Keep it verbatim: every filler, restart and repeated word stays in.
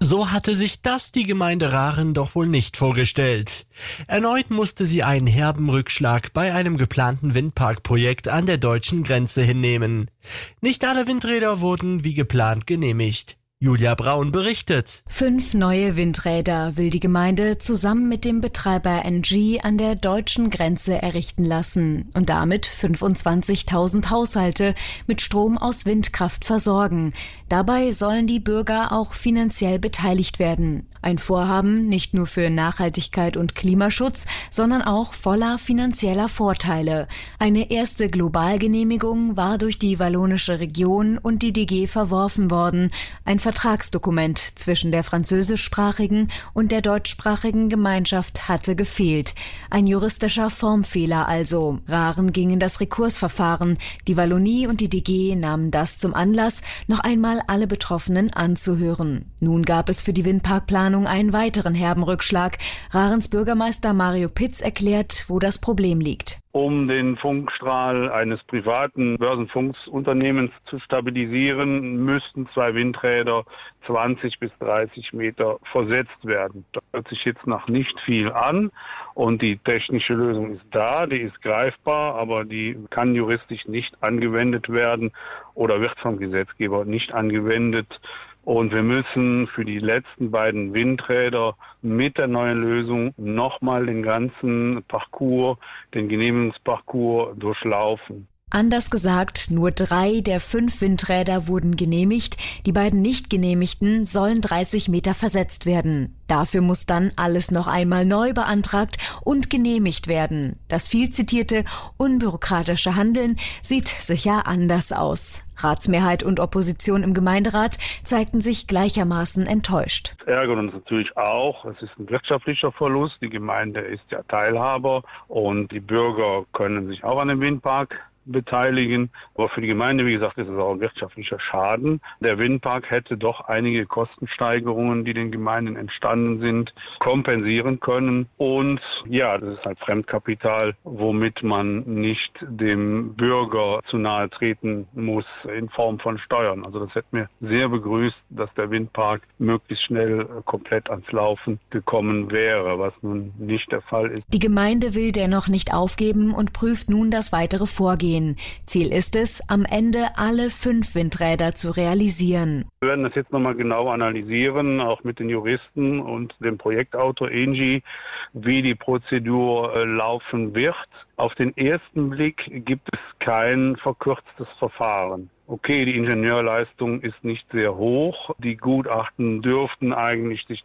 So hatte sich das die Gemeinde Rahren doch wohl nicht vorgestellt. Erneut musste sie einen herben Rückschlag bei einem geplanten Windparkprojekt an der deutschen Grenze hinnehmen. Nicht alle Windräder wurden wie geplant genehmigt. Julia Braun berichtet. Fünf neue Windräder will die Gemeinde zusammen mit dem Betreiber N G an der deutschen Grenze errichten lassen und damit fünfundzwanzigtausend Haushalte mit Strom aus Windkraft versorgen. Dabei sollen die Bürger auch finanziell beteiligt werden. Ein Vorhaben nicht nur für Nachhaltigkeit und Klimaschutz, sondern auch voller finanzieller Vorteile. Eine erste Globalgenehmigung war durch die wallonische Region und die D G verworfen worden. Ein Vertragsdokument zwischen der französischsprachigen und der deutschsprachigen Gemeinschaft hatte gefehlt. Ein juristischer Formfehler also. Rahren ging in das Rekursverfahren. Die Wallonie und die D G nahmen das zum Anlass, noch einmal alle Betroffenen anzuhören. Nun gab es für die Windparkplanung einen weiteren herben Rückschlag. Rarens Bürgermeister Mario Pitz erklärt, wo das Problem liegt. Um den Funkstrahl eines privaten Börsenfunksunternehmens zu stabilisieren, müssten zwei Windräder zwanzig bis dreißig Meter versetzt werden. Das hört sich jetzt nach nicht viel an und die technische Lösung ist da, die ist greifbar, aber die kann juristisch nicht angewendet werden oder wird vom Gesetzgeber nicht angewendet. Und wir müssen für die letzten beiden Windräder mit der neuen Lösung nochmal den ganzen Parcours, den Genehmigungsparcours durchlaufen. Anders gesagt, nur drei der fünf Windräder wurden genehmigt. Die beiden nicht genehmigten sollen dreißig Meter versetzt werden. Dafür muss dann alles noch einmal neu beantragt und genehmigt werden. Das viel zitierte unbürokratische Handeln sieht sicher anders aus. Ratsmehrheit und Opposition im Gemeinderat zeigten sich gleichermaßen enttäuscht. Das ärgert uns natürlich auch. Es ist ein wirtschaftlicher Verlust. Die Gemeinde ist ja Teilhaber und die Bürger können sich auch an dem Windpark beteiligen. Aber für die Gemeinde, wie gesagt, ist es auch ein wirtschaftlicher Schaden. Der Windpark hätte doch einige Kostensteigerungen, die den Gemeinden entstanden sind, kompensieren können. Und ja, das ist halt Fremdkapital, womit man nicht dem Bürger zu nahe treten muss in Form von Steuern. Also das hätte mir sehr begrüßt, dass der Windpark möglichst schnell komplett ans Laufen gekommen wäre, was nun nicht der Fall ist. Die Gemeinde will dennoch nicht aufgeben und prüft nun das weitere Vorgehen. Ziel ist es, am Ende alle fünf Windräder zu realisieren. Wir werden das jetzt nochmal genau analysieren, auch mit den Juristen und dem Projektautor E N G I, wie die Prozedur äh, laufen wird. Auf den ersten Blick gibt es kein verkürztes Verfahren. Okay, die Ingenieurleistung ist nicht sehr hoch. Die Gutachten dürften eigentlich sich